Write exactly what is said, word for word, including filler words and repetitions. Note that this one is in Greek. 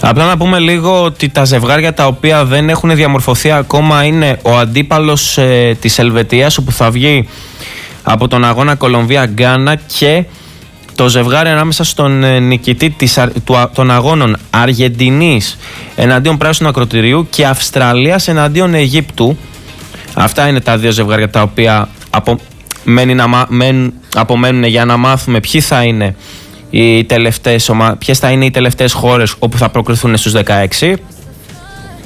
Απλά να πούμε λίγο ότι τα ζευγάρια τα οποία δεν έχουν διαμορφωθεί ακόμα είναι ο αντίπαλος ε, της Ελβετίας, όπου θα βγει από τον αγώνα Κολομβία-Γκάνα, και το ζευγάρι ανάμεσα στον ε, νικητή της, του, των αγώνων Αργεντινής εναντίον Πράσινου Ακροτηρίου και Αυστραλίας εναντίον Αιγύπτου. Αυτά είναι τα δύο ζευγάρια τα οποία απο, μένει να, μεν, απομένουν για να μάθουμε ποιοι θα είναι οι τελευταίες, ποιες θα είναι οι τελευταίες χώρες όπου θα προκριθούν στους δεκαέξι.